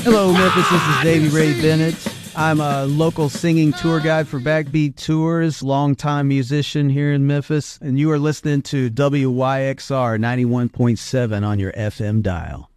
Hello, Memphis. This is Davey Ray Bennett. I'm a local singing tour guide for Backbeat Tours, longtime musician here in Memphis, and you are listening to WYXR 91.7 on your FM dial.